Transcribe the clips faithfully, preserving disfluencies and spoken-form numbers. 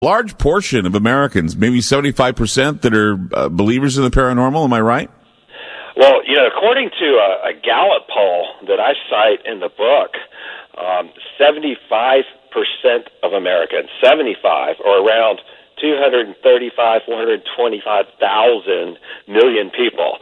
large portion of Americans, maybe seventy-five percent, that are uh, believers in the paranormal. Am I right? Well, you know, according to a, a Gallup poll that I cite in the book, um, seventy-five percent of Americans, seventy-five, or around two hundred thirty-five, four hundred twenty-five thousand million people.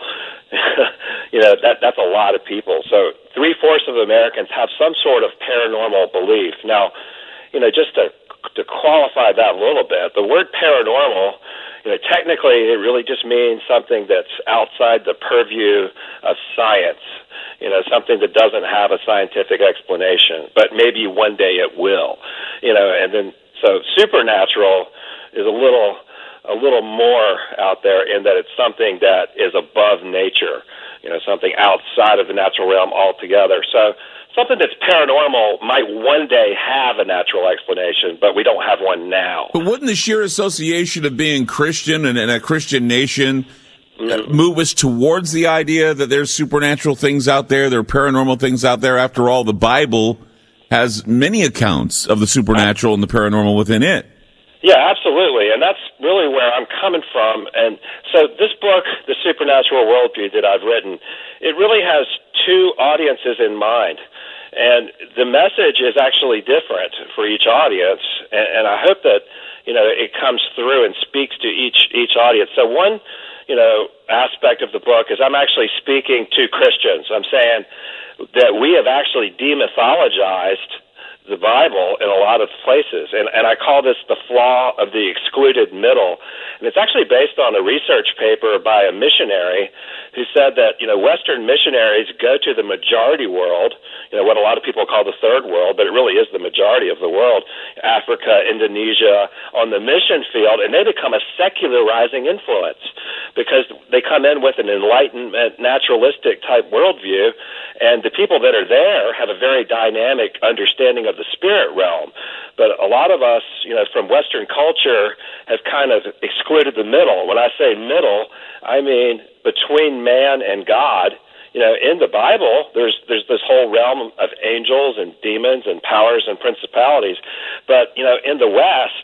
you know, that that's a lot of people. So three-fourths of Americans have some sort of paranormal belief. Now, you know, just to to qualify that a little bit, the word paranormal, you know, technically it really just means something that's outside the purview of science, you know, something that doesn't have a scientific explanation, but maybe one day it will, you know, and then, so supernatural is a little, a little more out there in that it's something that is above nature, you know, something outside of the natural realm altogether. So, something that's paranormal might one day have a natural explanation, but we don't have one now. But wouldn't the sheer association of being Christian and, and a Christian nation mm-hmm. move us towards the idea that there's supernatural things out there, there are paranormal things out there? After all, the Bible has many accounts of the supernatural and the paranormal within it. Yeah, absolutely, and that's really where I'm coming from. And so this book, The Supernatural Worldview, that I've written, it really has two audiences in mind. And the message is actually different for each audience, and, and I hope that, you know, it comes through and speaks to each each audience. So one, you know, aspect of the book is I'm actually speaking to Christians. I'm saying that we have actually demythologized the Bible in a lot of places, and, and I call this the flaw of the excluded middle. And it's actually based on a research paper by a missionary who said that, you know, Western missionaries go to the majority world, you know, what a lot of people call the third world, but it really is the majority of the world, Africa, Indonesia, on the mission field, and they become a secularizing influence because they come in with an enlightenment, naturalistic type worldview, and the people that are there have a very dynamic understanding of the spirit realm. But a lot of us, you know, from Western culture have kind of excluded the middle. When I say middle, I mean between man and God. You know, in the Bible, there's there's this whole realm of angels and demons and powers and principalities. But, you know, in the West,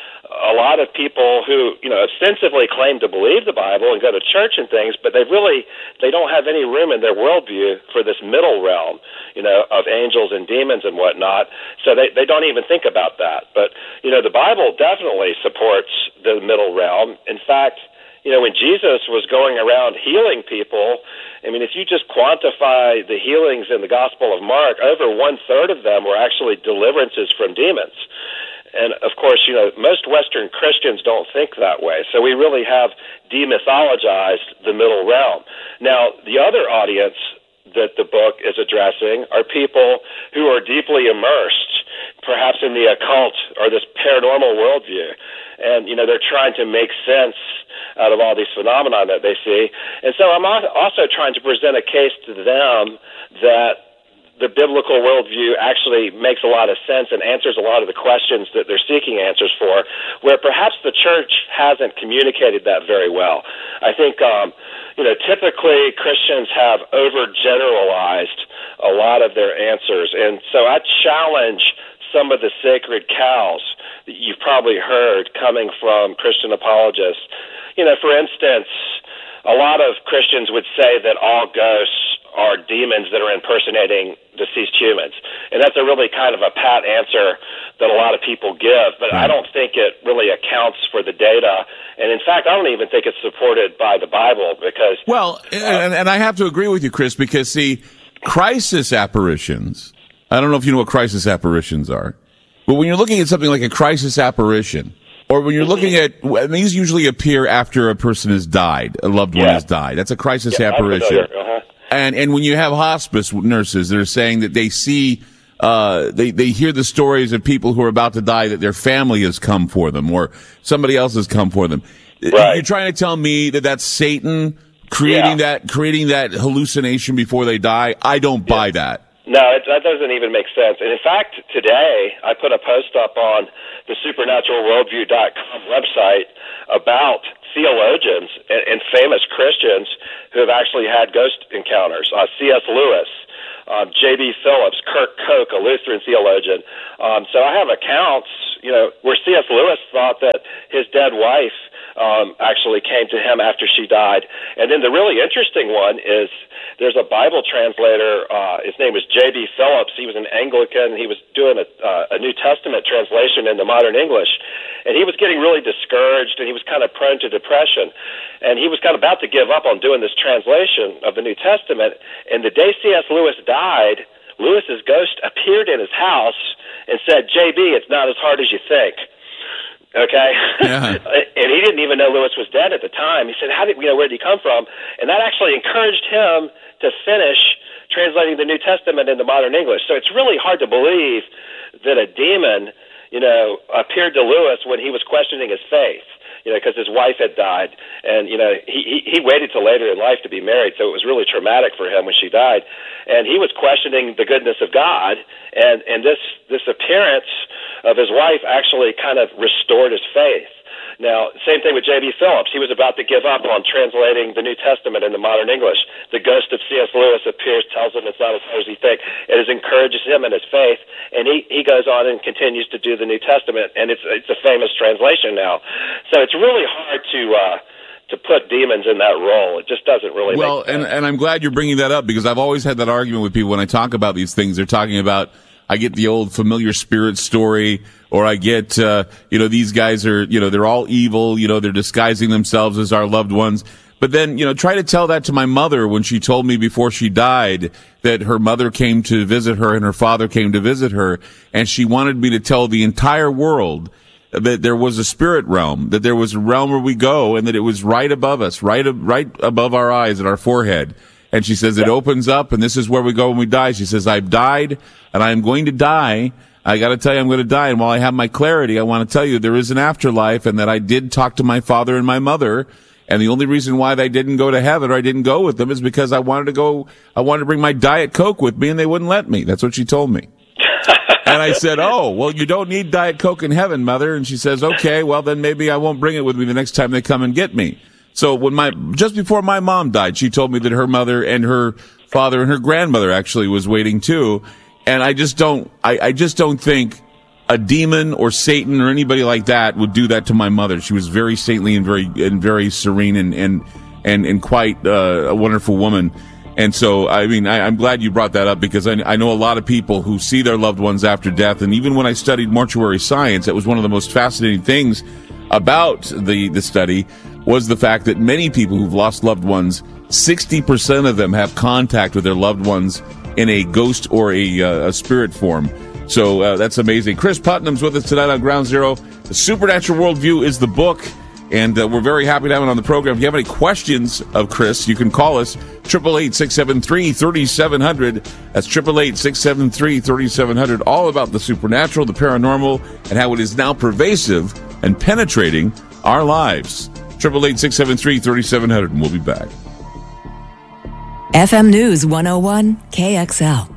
a lot of people who, you know, ostensibly claim to believe the Bible and go to church and things, but they really, they don't have any room in their worldview for this middle realm, you know, of angels and demons and whatnot. So they, they don't even think about that. But, you know, the Bible definitely supports the middle realm. In fact, you know, when Jesus was going around healing people, I mean, if you just quantify the healings in the Gospel of Mark, over one-third of them were actually deliverances from demons. And, of course, you know, most Western Christians don't think that way. So we really have demythologized the middle realm. Now, the other audience that the book is addressing are people who are deeply immersed, perhaps in the occult or this paranormal worldview. And, you know, they're trying to make sense out of all these phenomena that they see. And so I'm also trying to present a case to them that the biblical worldview actually makes a lot of sense and answers a lot of the questions that they're seeking answers for, where perhaps the church hasn't communicated that very well. I think, um, you know, typically Christians have overgeneralized a lot of their answers. And so I challenge some of the sacred cows that you've probably heard coming from Christian apologists. You know, for instance, a lot of Christians would say that all ghosts are demons that are impersonating deceased humans. And that's a really kind of a pat answer that a lot of people give, but I don't think it really accounts for the data. And in fact, I don't even think it's supported by the Bible because... Well, uh, and, and I have to agree with you, Chris, because, see, crisis apparitions, I don't know if you know what crisis apparitions are, but when you're looking at something like a crisis apparition, or when you're looking at, these usually appear after a person has died, a loved one yeah. has died. That's a crisis yeah, apparition. Uh-huh. And and when you have hospice nurses that are saying that they see, uh, they, they hear the stories of people who are about to die, that their family has come for them or somebody else has come for them. Right. You're trying to tell me that that's Satan creating Yeah. that, creating that hallucination before they die? I don't buy that. No, it, that doesn't even make sense. And in fact, today I put a post up on the supernatural worldview dot com website about theologians and, and famous Christians who have actually had ghost encounters. Uh, C S Lewis, um, J B Phillips, Kirk Koch, a Lutheran theologian. Um, so I have accounts, you know, where C S Lewis thought that his dead wife um, actually came to him after she died. And then the really interesting one is there's a Bible translator. Uh, his name was J B Phillips. He was an Anglican. He was doing a, uh, a New Testament translation into modern English. And he was getting really discouraged, and he was kind of prone to depression. And he was kind of about to give up on doing this translation of the New Testament. And the day C S Lewis died, Lewis's ghost appeared in his house and said, J B, it's not as hard as you think. Okay? Yeah. And he didn't even know Lewis was dead at the time. He said, "How did you know, where did he come from?" And that actually encouraged him to finish translating the New Testament into modern English. So it's really hard to believe that a demon, you know, appeared to Lewis when he was questioning his faith, you know, because his wife had died. And, you know, he, he, he waited till later in life to be married, so it was really traumatic for him when she died. And he was questioning the goodness of God, and, and this, this appearance of his wife actually kind of restored his faith. Now, same thing with J B Phillips. He was about to give up on translating the New Testament into modern English. The ghost of C S Lewis appears, tells him it's not as hard as he thinks. It has encourages him in his faith, and he, he goes on and continues to do the New Testament, and it's it's a famous translation now. So it's really hard to uh, to put demons in that role. It just doesn't really well, make sense. and, and I'm glad you're bringing that up, because I've always had that argument with people when I talk about these things. They're talking about, I get the old familiar spirit story, or I get, uh, you know, these guys are, you know, they're all evil, you know, they're disguising themselves as our loved ones. But then, you know, try to tell that to my mother when she told me before she died that her mother came to visit her and her father came to visit her, and she wanted me to tell the entire world that there was a spirit realm, that there was a realm where we go, and that it was right above us, right, right above our eyes and our forehead. And she says, it opens up, and this is where we go when we die. She says, I've died, and I'm going to die. I got to tell you, I'm going to die. And while I have my clarity, I want to tell you there is an afterlife, and that I did talk to my father and my mother. And the only reason why they didn't go to heaven, or I didn't go with them, is because I wanted to go, I wanted to bring my Diet Coke with me, and they wouldn't let me. That's what she told me. And I said, oh, well, you don't need Diet Coke in heaven, Mother. And she says, okay, well, then maybe I won't bring it with me the next time they come and get me. So when my, just before my mom died, she told me that her mother and her father and her grandmother actually was waiting too. And I just don't, I, I just don't think a demon or Satan or anybody like that would do that to my mother. She was very saintly and very, and very serene and, and, and, and quite uh, a wonderful woman. And so, I mean, I, I'm glad you brought that up, because I, I know a lot of people who see their loved ones after death. And even when I studied mortuary science, that was one of the most fascinating things about the, the study, was the fact that many people who've lost loved ones, sixty percent of them have contact with their loved ones in a ghost or a, uh, a spirit form. So uh, that's amazing. Chris Putnam's with us tonight on Ground Zero. The Supernatural Worldview is the book, and uh, we're very happy to have him on the program. If you have any questions of Chris, you can call us, eight eight eight, six seven three, three seven zero zero. That's eight eight eight, six seven three, three seven zero zero. All about the supernatural, the paranormal, and how it is now pervasive and penetrating our lives. eight eight eight, six seven three, three seven zero zero, and we'll be back. F M News one oh one K X L.